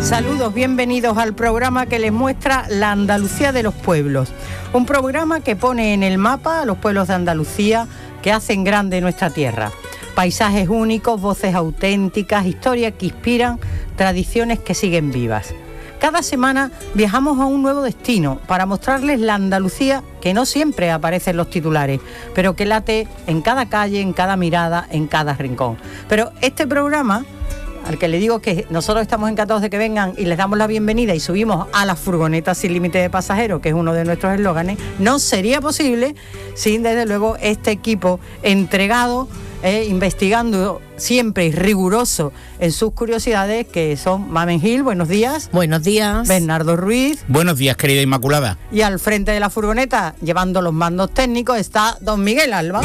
Saludos, bienvenidos al programa que les muestra la Andalucía de los pueblos. Un programa que pone en el mapa a los pueblos de Andalucía que hacen grande nuestra tierra. Paisajes únicos, voces auténticas, historias que inspiran, tradiciones que siguen vivas. Cada semana viajamos a un nuevo destino para mostrarles la Andalucía que no siempre aparece en los titulares, pero que late en cada calle, en cada mirada, en cada rincón. Pero este programa, al que le digo que nosotros estamos encantados de que vengan y les damos la bienvenida y subimos a la furgoneta sin límite de pasajeros, que es uno de nuestros eslóganes, no sería posible sin, desde luego, este equipo entregado, investigando siempre y riguroso en sus curiosidades, que son Mamen Gil, buenos días. Buenos días. Bernardo Ruiz. Buenos días, querida Inmaculada. Y al frente de la furgoneta, llevando los mandos técnicos, está don Miguel Alba.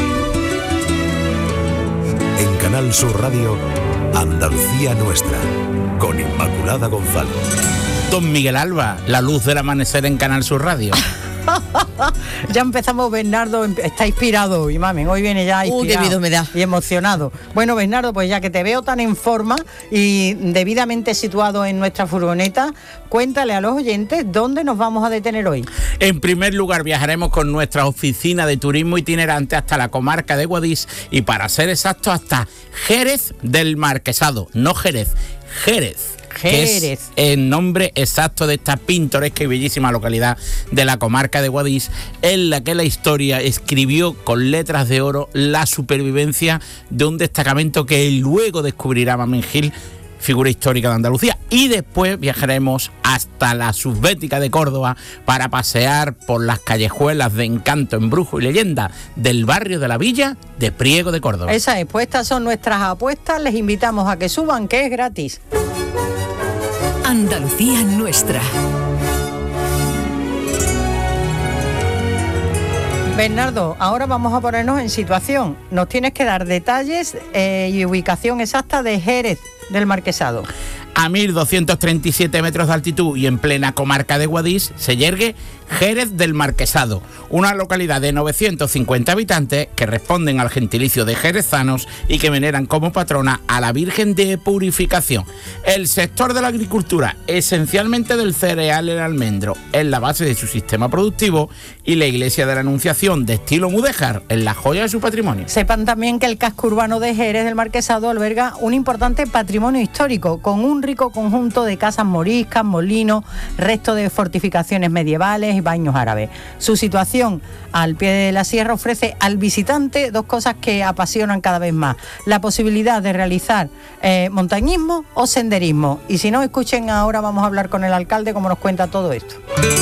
En Canal Sur Radio, Andalucía Nuestra, con Inmaculada González. Don Miguel Alba, la luz del amanecer en Canal Sur Radio. Ya empezamos, Bernardo, está inspirado hoy, mamen, hoy viene ya inspirado. Qué miedo me da. Y emocionado. Bueno, Bernardo, pues ya que te veo tan en forma y debidamente situado en nuestra furgoneta, cuéntale a los oyentes dónde nos vamos a detener hoy. En primer lugar, viajaremos con nuestra oficina de turismo itinerante hasta la comarca de Guadix y, para ser exactos, hasta Jerez del Marquesado. No Jerez, Jerez. Que es el nombre exacto de esta pintoresca y bellísima localidad de la comarca de Guadix, en la que la historia escribió con letras de oro la supervivencia de un destacamento que luego descubrirá Mamen Gil, figura histórica de Andalucía. Y después viajaremos hasta la Subbética de Córdoba para pasear por las callejuelas de encanto, embrujo y leyenda del barrio de la Villa de Priego de Córdoba. Esa es, pues estas son nuestras apuestas, les invitamos a que suban, que es gratis. Andalucía Nuestra. Bernardo, ahora vamos a ponernos en situación. Nos tienes que dar detalles y ubicación exacta de Jerez del Marquesado. A 1.237 metros de altitud y en plena comarca de Guadix se yergue Jerez del Marquesado, una localidad de 950 habitantes que responden al gentilicio de jerezanos y que veneran como patrona a la Virgen de Purificación. El sector de la agricultura, esencialmente del cereal y el almendro, es la base de su sistema productivo, y la iglesia de la Anunciación, de estilo mudéjar, es la joya de su patrimonio. Sepan también que el casco urbano de Jerez del Marquesado alberga un importante patrimonio histórico, con un rico conjunto de casas moriscas, molinos, restos de fortificaciones medievales y baños árabes. Su situación al pie de la sierra ofrece al visitante dos cosas que apasionan cada vez más: la posibilidad de realizar montañismo o senderismo. Y si no, escuchen, ahora vamos a hablar con el alcalde como nos cuenta todo esto.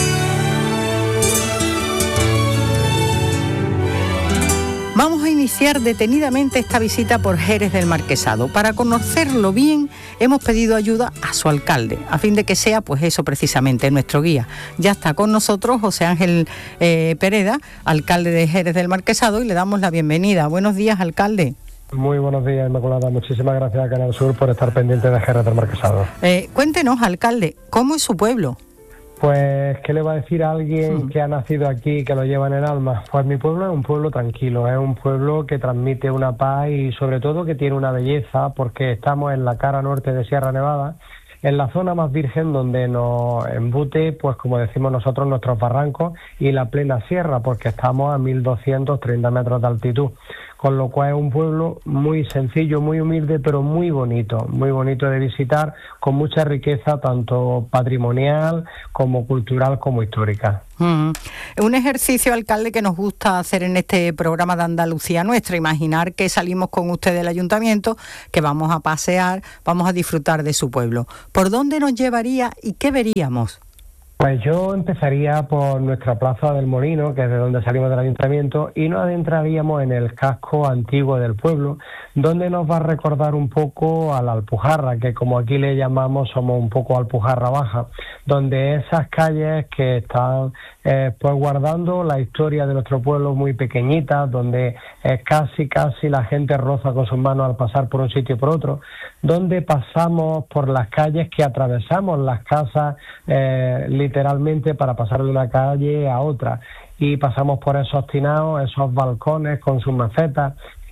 Vamos a iniciar detenidamente esta visita por Jerez del Marquesado. Para conocerlo bien, hemos pedido ayuda a su alcalde, a fin de que sea, pues eso precisamente, nuestro guía. Ya está con nosotros José Ángel Pereda, alcalde de Jerez del Marquesado, y le damos la bienvenida. Buenos días, alcalde. Muy buenos días, Inmaculada. Muchísimas gracias a Canal Sur por estar pendiente de Jerez del Marquesado. Cuéntenos, alcalde, ¿cómo es su pueblo? Pues, ¿qué le va a decir a alguien que ha nacido aquí, que lo lleva en el alma? Pues mi pueblo es un pueblo tranquilo, es un pueblo que transmite una paz y sobre todo que tiene una belleza, porque estamos en la cara norte de Sierra Nevada, en la zona más virgen donde nos embute, pues como decimos nosotros, nuestros barrancos y la plena sierra, porque estamos a 1.230 metros de altitud. Con lo cual es un pueblo muy sencillo, muy humilde, pero muy bonito de visitar, con mucha riqueza tanto patrimonial como cultural como histórica. Un ejercicio, alcalde, que nos gusta hacer en este programa de Andalucía Nuestra: imaginar que salimos con usted del ayuntamiento, que vamos a pasear, vamos a disfrutar de su pueblo. ¿Por dónde nos llevaría y qué veríamos? Pues yo empezaría por nuestra Plaza del Molino, que es de donde salimos del ayuntamiento, y nos adentraríamos en el casco antiguo del pueblo, donde nos va a recordar un poco a la Alpujarra, que como aquí le llamamos, somos un poco Alpujarra Baja, donde esas calles que están pues guardando la historia de nuestro pueblo muy pequeñitas, donde casi la gente roza con sus manos al pasar por un sitio y por otro, donde pasamos por las calles que atravesamos las casas literalmente para pasar de una calle a otra, y pasamos por esos tinados, esos balcones con sus macetas,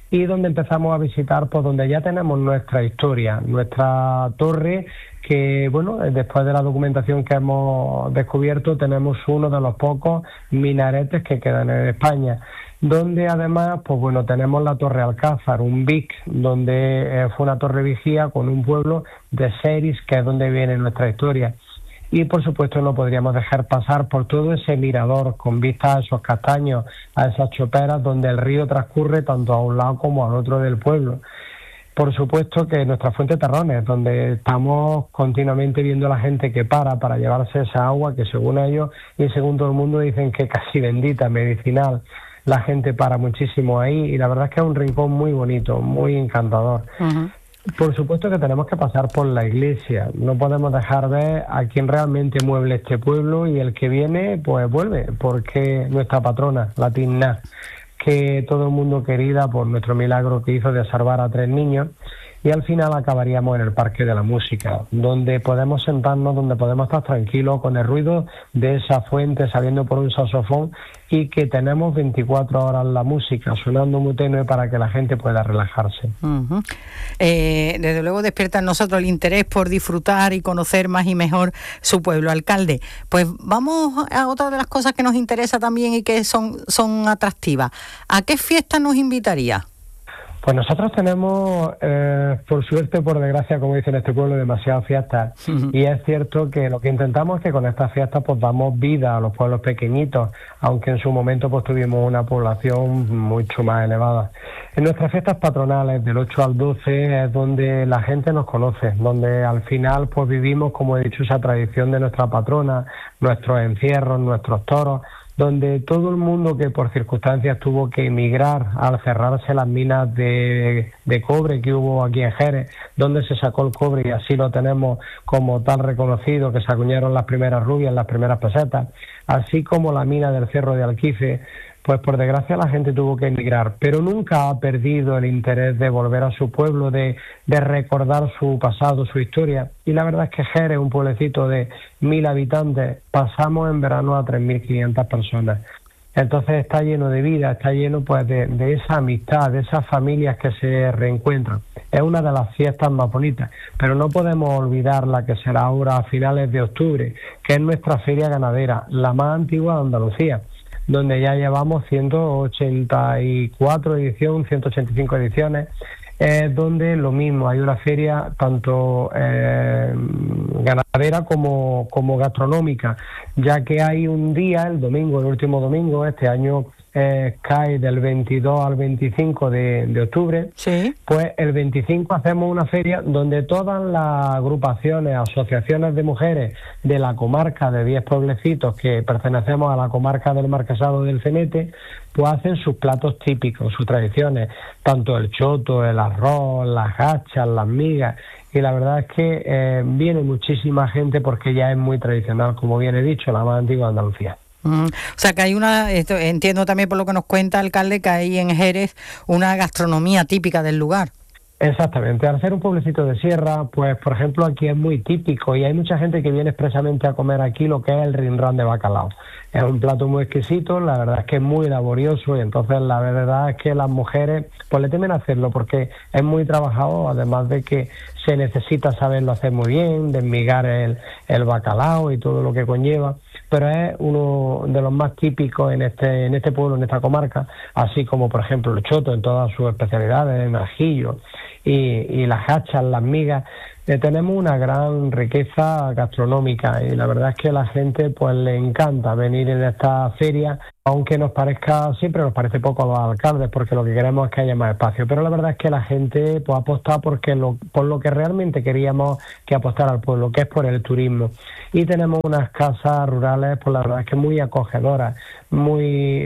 y donde empezamos a visitar, pues donde ya tenemos nuestra historia, nuestra torre, que bueno, después de la documentación que hemos descubierto, tenemos uno de los pocos minaretes que quedan en España, donde además, pues bueno, tenemos la Torre Alcázar, un BIC, donde fue una torre vigía con un pueblo de Seris, que es donde viene nuestra historia. Y por supuesto no podríamos dejar pasar por todo ese mirador con vista a esos castaños, a esas choperas donde el río transcurre tanto a un lado como al otro del pueblo. Por supuesto que nuestra fuente Terrones, donde estamos continuamente viendo a la gente que para llevarse esa agua que según ellos y según todo el mundo dicen que es casi bendita, medicinal. La gente para muchísimo ahí y la verdad es que es un rincón muy bonito, muy encantador. Uh-huh. Por supuesto que tenemos que pasar por la iglesia, no podemos dejar ver a quien realmente mueve este pueblo y el que viene pues vuelve, porque nuestra patrona, la Tinná, que todo el mundo querida por nuestro milagro que hizo de salvar a 3 niños, y al final acabaríamos en el Parque de la Música, donde podemos sentarnos, donde podemos estar tranquilos con el ruido de esa fuente saliendo por un saxofón y que tenemos 24 horas la música sonando muy tenue para que la gente pueda relajarse. Uh-huh. Desde luego despierta en nosotros el interés por disfrutar y conocer más y mejor su pueblo. Alcalde, pues vamos a otra de las cosas que nos interesa también y que son atractivas. ¿A qué fiesta nos invitaría? Pues nosotros tenemos, por suerte, por desgracia, como dicen en este pueblo, demasiadas fiestas. Uh-huh. Y es cierto que lo que intentamos es que con estas fiestas pues damos vida a los pueblos pequeñitos, aunque en su momento pues tuvimos una población mucho más elevada. En nuestras fiestas patronales, del 8 al 12, es donde la gente nos conoce, donde al final pues vivimos, como he dicho, esa tradición de nuestra patrona, nuestros encierros, nuestros toros, donde todo el mundo que por circunstancias tuvo que emigrar al cerrarse las minas de cobre que hubo aquí en Jerez, donde se sacó el cobre y así lo tenemos como tal reconocido, que se acuñaron las primeras rubias, las primeras pesetas, así como la mina del Cerro de Alquife, pues por desgracia la gente tuvo que emigrar, pero nunca ha perdido el interés de volver a su pueblo, de recordar su pasado, su historia. Y la verdad es que Jerez, un pueblecito de 1.000 habitantes, pasamos en verano a 3.500 personas. Entonces está lleno de vida, está lleno pues de esa amistad, de esas familias que se reencuentran. Es una de las fiestas más bonitas, pero no podemos olvidar la que será ahora a finales de octubre, que es nuestra feria ganadera, la más antigua de Andalucía, donde ya llevamos 184 ediciones, 185 ediciones, donde lo mismo, hay una feria tanto ganadera como gastronómica, ya que hay un día, el domingo, el último domingo, este año cae del 22 al 25 de octubre, sí. Pues el 25 hacemos una feria donde todas las agrupaciones, asociaciones de mujeres de la comarca de 10 pueblecitos que pertenecemos a la comarca del Marquesado del Cenete, pues hacen sus platos típicos, sus tradiciones, tanto el choto, el arroz, las gachas, las migas, y la verdad es que viene muchísima gente porque ya es muy tradicional, como bien he dicho, la más antigua de Andalucía. O sea que hay entiendo también por lo que nos cuenta, alcalde, que hay en Jerez una gastronomía típica del lugar. Exactamente, al ser un pueblecito de sierra, pues por ejemplo aquí es muy típico y hay mucha gente que viene expresamente a comer aquí lo que es el rinrán de bacalao. Es un plato muy exquisito, la verdad es que es muy laborioso y entonces la verdad es que las mujeres pues le temen a hacerlo porque es muy trabajado, además de que se necesita saberlo hacer muy bien, desmigar el bacalao y todo lo que conlleva, pero es uno de los más típicos en este pueblo, en esta comarca, así como por ejemplo el choto en todas sus especialidades, en ajillo y las hachas, las migas. Tenemos una gran riqueza gastronómica y la verdad es que a la gente pues le encanta venir en esta feria, aunque siempre nos parece poco a los alcaldes porque lo que queremos es que haya más espacio, pero la verdad es que la gente pues apuesta por lo que realmente queríamos que apostara al pueblo, que es por el turismo. Y tenemos unas casas rurales, pues la verdad es que muy acogedoras, muy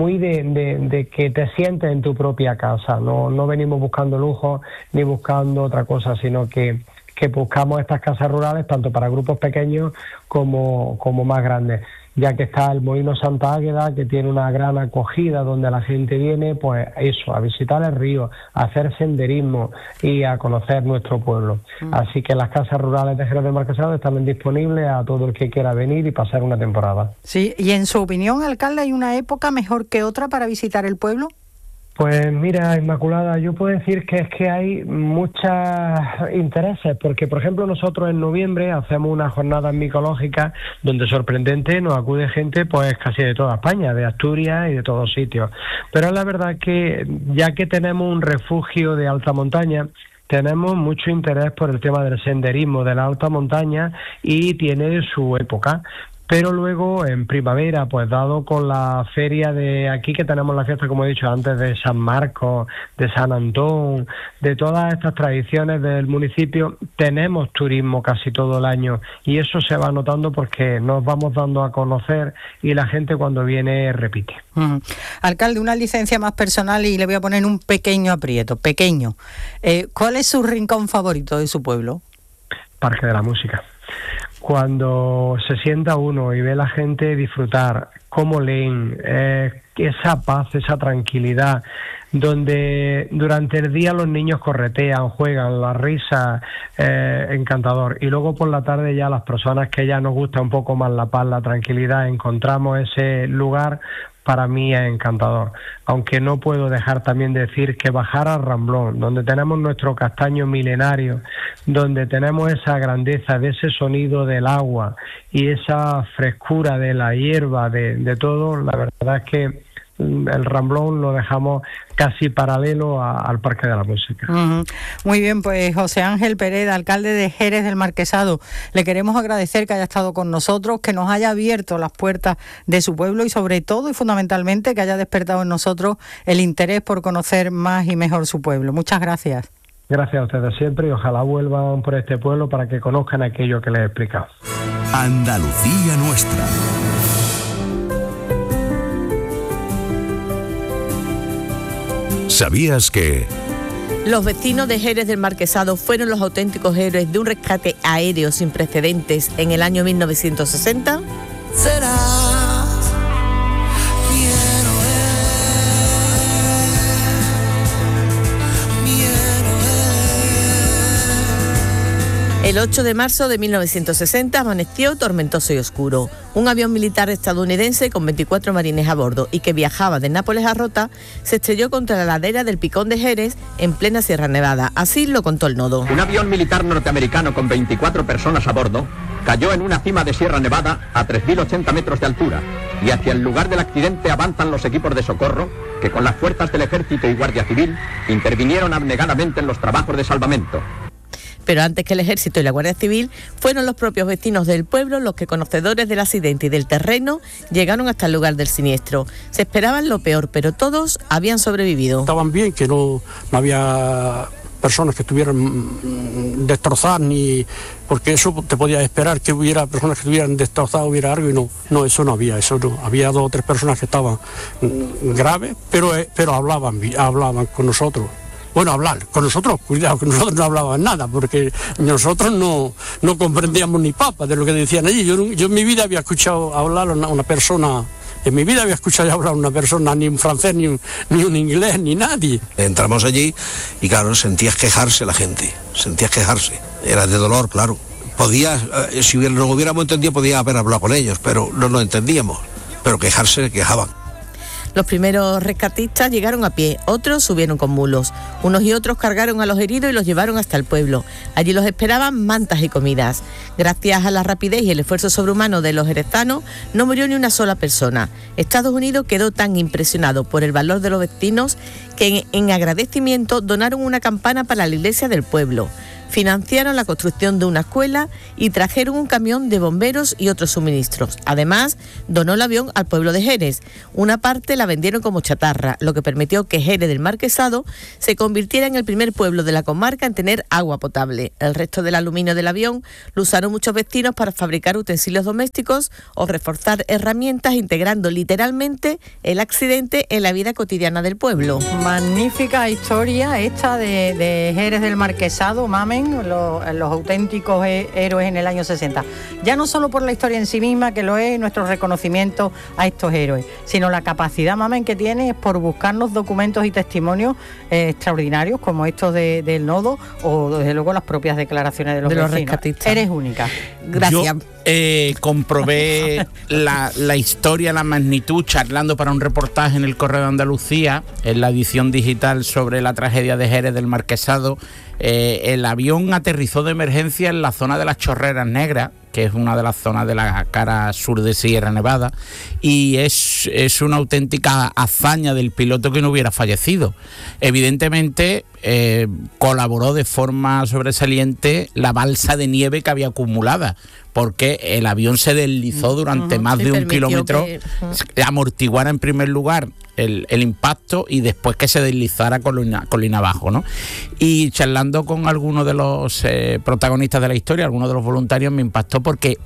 de que te sientes en tu propia casa, no venimos buscando lujo ni buscando otra cosa, sino que buscamos estas casas rurales tanto para grupos pequeños como más grandes, ya que está el Molino Santa Águeda, que tiene una gran acogida donde la gente viene pues eso, a visitar el río, a hacer senderismo y a conocer nuestro pueblo. Así que las casas rurales de Jerez del Marquesado están disponibles a todo el que quiera venir y pasar una temporada. Sí, y en su opinión, alcalde, ¿hay una época mejor que otra para visitar el pueblo? Pues mira, Inmaculada, yo puedo decir que es que hay muchos intereses, porque por ejemplo nosotros en noviembre hacemos unas jornadas micológicas donde sorprendente nos acude gente pues casi de toda España, de Asturias y de todos sitios. Pero es la verdad que ya que tenemos un refugio de alta montaña, tenemos mucho interés por el tema del senderismo de la alta montaña y tiene su época. Pero luego en primavera, pues dado con la feria de aquí que tenemos la fiesta, como he dicho antes, de San Marcos, de San Antón, de todas estas tradiciones del municipio, tenemos turismo casi todo el año y eso se va notando porque nos vamos dando a conocer y la gente cuando viene repite. Alcalde, una licencia más personal y le voy a poner un pequeño aprieto, pequeño. ¿Cuál es su rincón favorito de su pueblo? Parque de la Música. Cuando se sienta uno y ve a la gente disfrutar, cómo leen, esa paz, esa tranquilidad, donde durante el día los niños corretean, juegan, la risa, encantador. Y luego por la tarde ya las personas que ya nos gusta un poco más la paz, la tranquilidad, encontramos ese lugar. Para mí es encantador, aunque no puedo dejar también de decir que bajar al Ramblón, donde tenemos nuestro castaño milenario, donde tenemos esa grandeza de ese sonido del agua y esa frescura de la hierba, de todo, la verdad es que el Ramblón lo dejamos casi paralelo al Parque de la Música. Muy bien, pues José Ángel Pereda, alcalde de Jerez del Marquesado, le queremos agradecer que haya estado con nosotros, que nos haya abierto las puertas de su pueblo y sobre todo y fundamentalmente que haya despertado en nosotros el interés por conocer más y mejor su pueblo. Muchas gracias. Gracias a ustedes siempre y ojalá vuelvan por este pueblo para que conozcan aquello que les he explicado. Andalucía nuestra. ¿Sabías que...? Los vecinos de Jerez del Marquesado fueron los auténticos héroes de un rescate aéreo sin precedentes en el año 1960? El 8 de marzo de 1960 amaneció tormentoso y oscuro. Un avión militar estadounidense con 24 marines a bordo y que viajaba de Nápoles a Rota se estrelló contra la ladera del Picón de Jerez en plena Sierra Nevada. Así lo contó el Nodo. Un avión militar norteamericano con 24 personas a bordo cayó en una cima de Sierra Nevada a 3.080 metros de altura y hacia el lugar del accidente avanzan los equipos de socorro que con las fuerzas del Ejército y Guardia Civil intervinieron abnegadamente en los trabajos de salvamento. Pero antes que el Ejército y la Guardia Civil, fueron los propios vecinos del pueblo los que, conocedores del accidente y del terreno, llegaron hasta el lugar del siniestro. Se esperaban lo peor, pero todos habían sobrevivido. Estaban bien, que no había personas que estuvieran destrozadas, ni porque eso te podías esperar, que hubiera personas que estuvieran destrozadas, hubiera algo, y no, eso no había. Había 2 o 3 personas que estaban graves, pero hablaban con nosotros. Bueno, hablar con nosotros, cuidado, que nosotros no hablábamos nada, porque nosotros no comprendíamos ni papa de lo que decían allí. Yo en mi vida había escuchado hablar a una persona, ni un francés, ni un inglés, ni nadie. Entramos allí y claro, sentías quejarse la gente, era de dolor, claro. Si no hubiéramos entendido, podía haber hablado con ellos, pero no lo entendíamos, pero quejarse, quejaban. Los primeros rescatistas llegaron a pie, otros subieron con mulos. Unos y otros cargaron a los heridos y los llevaron hasta el pueblo. Allí los esperaban mantas y comidas. Gracias a la rapidez y el esfuerzo sobrehumano de los jerezanos, no murió ni una sola persona. Estados Unidos quedó tan impresionado por el valor de los vecinos que en agradecimiento donaron una campana para la iglesia del pueblo. Financiaron la construcción de una escuela y trajeron un camión de bomberos y otros suministros. Además, donó el avión al pueblo de Jerez. Una parte la vendieron como chatarra, lo que permitió que Jerez del Marquesado se convirtiera en el primer pueblo de la comarca en tener agua potable. El resto del aluminio del avión lo usaron muchos vecinos para fabricar utensilios domésticos o reforzar herramientas, integrando literalmente el accidente en la vida cotidiana del pueblo. Magnífica historia esta de Jerez del Marquesado, Mame. Mamen, los auténticos héroes en el año 60. Ya no solo por la historia en sí misma, que lo es, nuestro reconocimiento a estos héroes, sino la capacidad, Mamen, que tiene es por buscarnos documentos y testimonios extraordinarios, como estos del Nodo, o desde luego las propias declaraciones de los vecinos. Rescatistas. Eres única. Gracias. Yo comprobé la historia, la magnitud, charlando para un reportaje en el Correo de Andalucía, en la edición digital sobre la tragedia de Jerez del Marquesado. El avión aterrizó de emergencia en la zona de las Chorreras Negras, que es una de las zonas de la cara sur de Sierra Nevada, y es una auténtica hazaña del piloto que no hubiera fallecido. Evidentemente colaboró de forma sobresaliente la balsa de nieve que había acumulada, porque el avión se deslizó durante más de un kilómetro, amortiguara en primer lugar el impacto y después que se deslizara colina abajo, ¿no? Y charlando con algunos de los protagonistas de la historia, algunos de los voluntarios, me impactó porque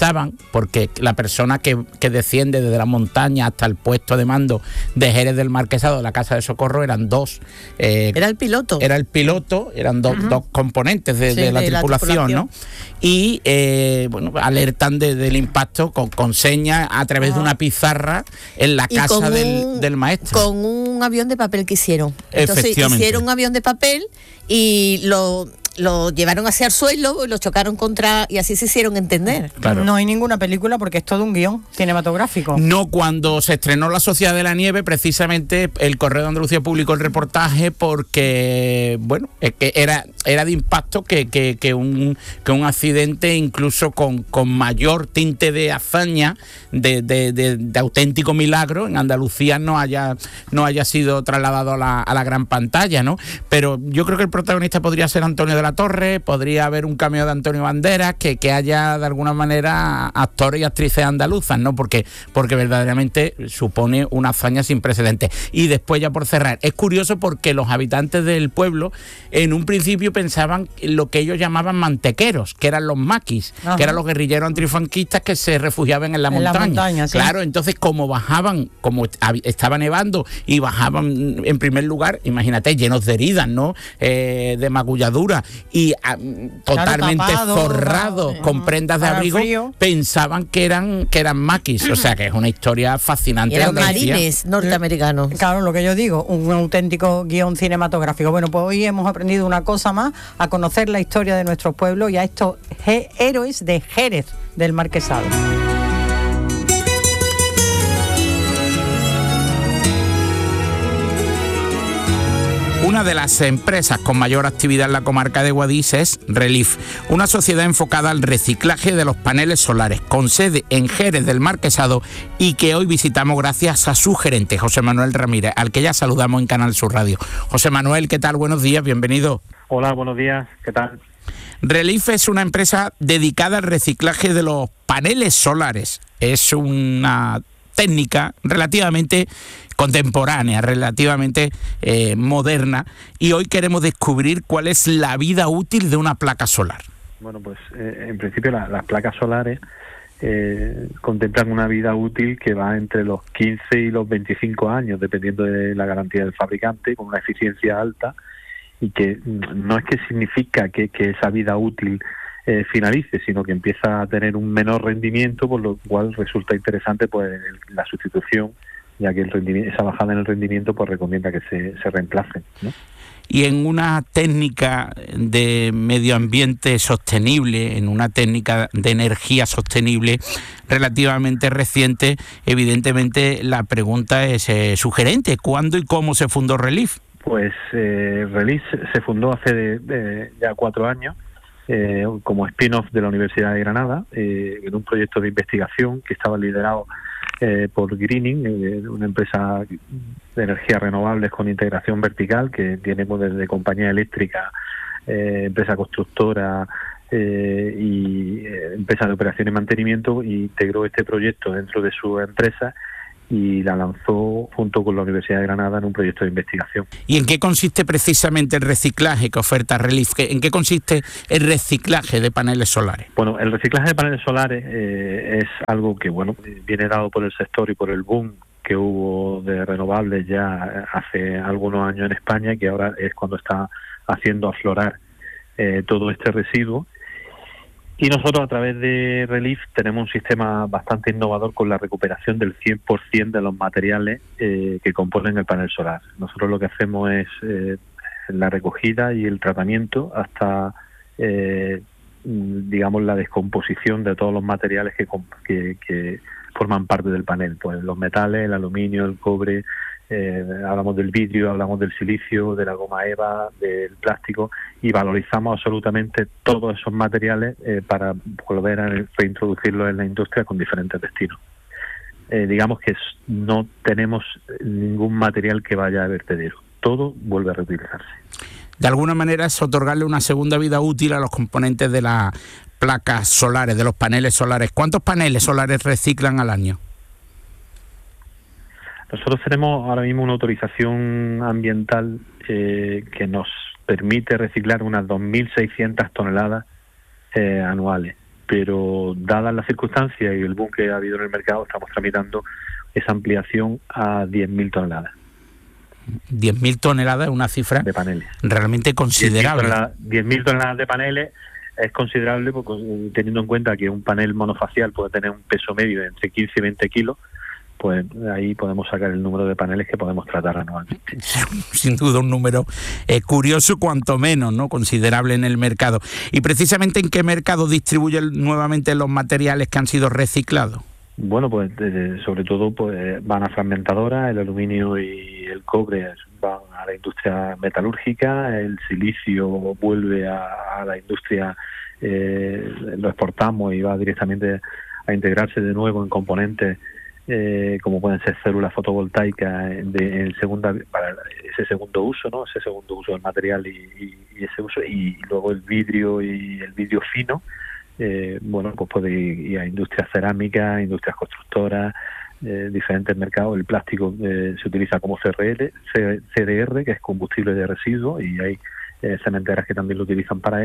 la persona que desciende desde la montaña hasta el puesto de mando de Jerez del Marquesado, de la Casa de Socorro, eran dos. Era el piloto. Era el piloto, eran dos componentes de la tripulación, ¿no? Y alertan del impacto con señas a través de una pizarra en la casa del maestro. Con un avión de papel que hicieron. Entonces hicieron un avión de papel y lo llevaron hacia el suelo y lo chocaron y así se hicieron entender. Claro. No hay ninguna película porque es todo un guión cinematográfico. No, cuando se estrenó La Sociedad de la Nieve, precisamente el Correo de Andalucía publicó el reportaje porque, es que era de impacto que un accidente, incluso con mayor tinte de hazaña, de auténtico milagro, en Andalucía no haya sido trasladado a la gran pantalla, ¿no? Pero yo creo que el protagonista podría ser Antonio de la Torre, podría haber un cameo de Antonio Banderas, que haya de alguna manera actores y actrices andaluzas, ¿no? Porque verdaderamente supone una hazaña sin precedentes. Y después, ya por cerrar, es curioso porque los habitantes del pueblo en un principio pensaban lo que ellos llamaban mantequeros, que eran los maquis, que eran los guerrilleros antifranquistas que se refugiaban en la montaña. Sí. Claro, entonces como estaba nevando y bajaban en primer lugar, imagínate, llenos de heridas, ¿no? De magulladuras y totalmente forrados con prendas de abrigo, pensaban que eran maquis, o sea que es una historia fascinante. Eran marines norteamericanos. Claro, lo que yo digo, un auténtico guión cinematográfico. Bueno, pues hoy hemos aprendido una cosa más, a conocer la historia de nuestro pueblo y a estos héroes de Jerez del Marquesado. Una de las empresas con mayor actividad en la comarca de Guadix es Relief, una sociedad enfocada al reciclaje de los paneles solares, con sede en Jerez del Marquesado y que hoy visitamos gracias a su gerente, José Manuel Ramírez, al que ya saludamos en Canal Sur Radio. José Manuel, ¿qué tal? Buenos días, bienvenido. Hola, buenos días, ¿qué tal? Relief es una empresa dedicada al reciclaje de los paneles solares. Es una técnica relativamente contemporánea, relativamente moderna, y hoy queremos descubrir cuál es la vida útil de una placa solar. Bueno, pues en principio las placas solares contemplan una vida útil que va entre los 15 y los 25 años, dependiendo de la garantía del fabricante, con una eficiencia alta, y que no es que significa que esa vida útil finalice, sino que empieza a tener un menor rendimiento, por lo cual resulta interesante pues la sustitución, ya que esa bajada en el rendimiento pues recomienda que se reemplacen, ¿no? Y en una técnica de medio ambiente sostenible, en una técnica de energía sostenible relativamente reciente, evidentemente la pregunta es sugerente. ¿Cuándo y cómo se fundó Relief? Pues Relief se fundó hace ya 4 años como spin-off de la Universidad de Granada, en un proyecto de investigación que estaba liderado por Greening, una empresa de energías renovables con integración vertical que tenemos desde compañía eléctrica, empresa constructora y empresa de operación y mantenimiento, y integró este proyecto dentro de su empresa y la lanzó junto con la Universidad de Granada en un proyecto de investigación. ¿Y en qué consiste precisamente el reciclaje que oferta Relief? ¿En qué consiste el reciclaje de paneles solares? Bueno, el reciclaje de paneles solares es algo que viene dado por el sector y por el boom que hubo de renovables ya hace algunos años en España, que ahora es cuando está haciendo aflorar todo este residuo. Y nosotros a través de Relief tenemos un sistema bastante innovador con la recuperación del 100% de los materiales que componen el panel solar. Nosotros lo que hacemos es la recogida y el tratamiento hasta, digamos, la descomposición de todos los materiales que forman parte del panel. Pues los metales, el aluminio, el cobre, hablamos del vidrio, hablamos del silicio, de la goma eva, del plástico, y valorizamos absolutamente todos esos materiales para volver a reintroducirlos en la industria con diferentes destinos. Digamos que no tenemos ningún material que vaya a vertedero, todo vuelve a reutilizarse. De alguna manera es otorgarle una segunda vida útil a los componentes de las placas solares, de los paneles solares. ¿Cuántos paneles solares reciclan al año? Nosotros tenemos ahora mismo una autorización ambiental que nos permite reciclar unas 2.600 toneladas anuales, pero dadas las circunstancias y el boom que ha habido en el mercado, estamos tramitando esa ampliación a 10.000 toneladas. 10.000 toneladas es una cifra de paneles realmente considerable. 10.000 toneladas de paneles es considerable porque, teniendo en cuenta que un panel monofacial puede tener un peso medio de entre 15 y 20 kilos, pues ahí podemos sacar el número de paneles que podemos tratar anualmente. Sin duda un número curioso, cuanto menos, ¿no? Considerable en el mercado. ¿Y precisamente en qué mercado distribuyen nuevamente los materiales que han sido reciclados? Bueno, pues sobre todo pues van a fragmentadoras, el aluminio y el cobre van a la industria metalúrgica, el silicio vuelve a la industria, lo exportamos y va directamente a integrarse de nuevo en componentes como pueden ser células fotovoltaicas para ese segundo uso, ¿no? Ese segundo uso del material y ese uso, y luego el vidrio y el vidrio fino, pues puede ir a industrias cerámicas, industrias constructoras, diferentes mercados. El plástico se utiliza como CDR, que es combustible de residuos, y hay cementeras que también lo utilizan para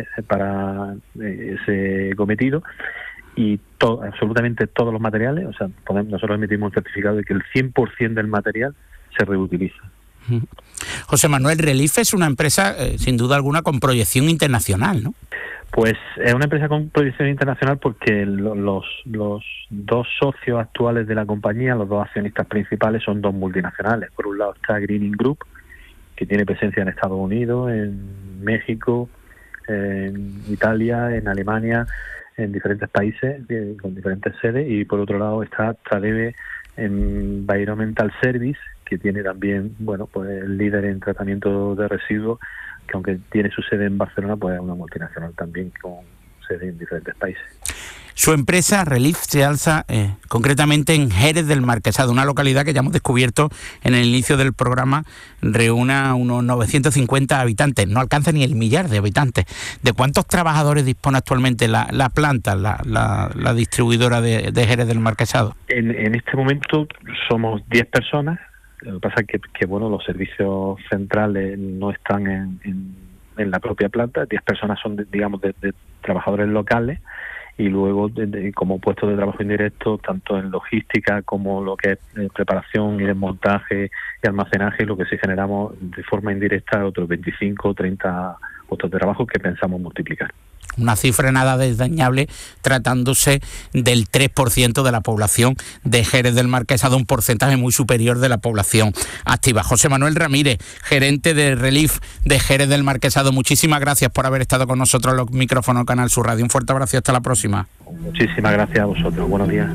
ese cometido. Y absolutamente todos los materiales, o sea, nosotros emitimos un certificado de que el 100% del material se reutiliza. José Manuel, Relief es una empresa, sin duda alguna, con proyección internacional, ¿no? Pues es una empresa con proyección internacional porque los dos socios actuales de la compañía, los dos accionistas principales, son dos multinacionales. Por un lado está Greening Group, que tiene presencia en Estados Unidos, en México, en Italia, en Alemania, en diferentes países con diferentes sedes, y por otro lado está Tradeve Environmental Service, que tiene también, pues el líder en tratamiento de residuos, que aunque tiene su sede en Barcelona, pues es una multinacional también con sede en diferentes países. Su empresa, Relief, se alza concretamente en Jerez del Marquesado, una localidad que ya hemos descubierto en el inicio del programa, reúne unos 950 habitantes, no alcanza ni el millar de habitantes. ¿De cuántos trabajadores dispone actualmente la planta, la distribuidora de Jerez del Marquesado? En este momento somos 10 personas. Lo que pasa es que los servicios centrales no están en la propia planta. 10 personas son, de trabajadores locales, y luego como puestos de trabajo indirecto, tanto en logística como lo que es preparación y desmontaje y almacenaje, lo que sí generamos de forma indirecta otros 25 o 30 puestos de trabajo que pensamos multiplicar. Una cifra nada desdeñable, tratándose del 3% de la población de Jerez del Marquesado, un porcentaje muy superior de la población activa. José Manuel Ramírez, gerente de Relief de Jerez del Marquesado, muchísimas gracias por haber estado con nosotros en los micrófonos de Canal Sur Radio. Un fuerte abrazo y hasta la próxima. Muchísimas gracias a vosotros. Buenos días.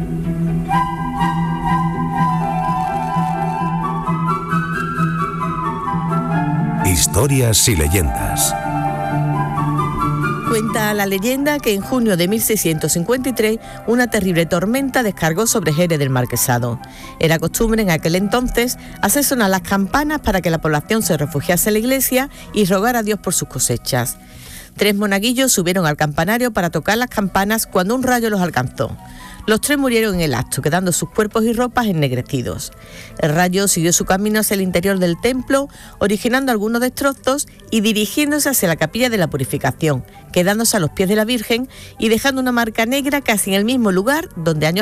Historias y leyendas. Cuenta la leyenda que en junio de 1653 una terrible tormenta descargó sobre Jerez del Marquesado. Era costumbre en aquel entonces hacer sonar las campanas para que la población se refugiase en la iglesia y rogar a Dios por sus cosechas. 3 monaguillos subieron al campanario para tocar las campanas cuando un rayo los alcanzó. Los 3 murieron en el acto, quedando sus cuerpos y ropas ennegrecidos. El rayo siguió su camino hacia el interior del templo, originando algunos destrozos y dirigiéndose hacia la capilla de la Purificación, quedándose a los pies de la Virgen y dejando una marca negra casi en el mismo lugar donde años